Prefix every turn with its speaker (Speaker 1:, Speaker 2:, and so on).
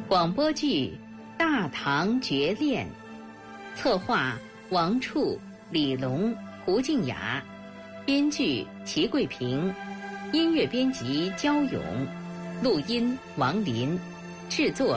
Speaker 1: 广播剧《大唐绝恋》，策划王处、李龙、胡静雅，编剧齐桂平，音乐编辑焦勇，录音王林，制作